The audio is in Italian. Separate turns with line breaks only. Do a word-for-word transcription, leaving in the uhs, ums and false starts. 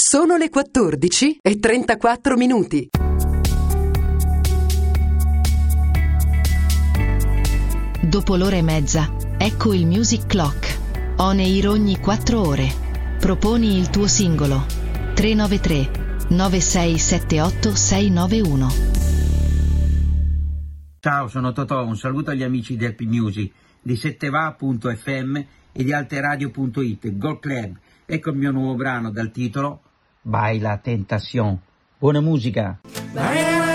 Sono le quattordici e trentaquattro minuti.
Dopo l'ora e mezza, ecco il Music Clock. On air ogni quattro ore. Proponi il tuo singolo. tre nove tre nove sei sette otto sei nove uno.
Ciao, sono Totò, un saluto agli amici del P-Music, di setteva punto effe emme e di alteradio punto it, Gold Club. Ecco il mio nuovo brano dal titolo Baila Tentación. Buona musica!
Baila